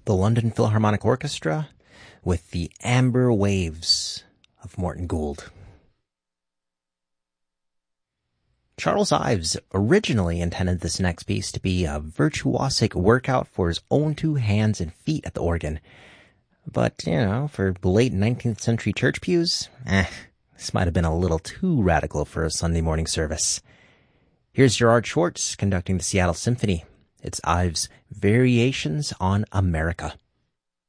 the London Philharmonic Orchestra with the Amber Waves of Morton Gould. Charles Ives originally intended this next piece to be a virtuosic workout for his own two hands and feet at the organ. But, for late 19th century church pews, this might have been a little too radical for a Sunday morning service. Here's Gerard Schwartz conducting the Seattle Symphony. It's Ives' Variations on America.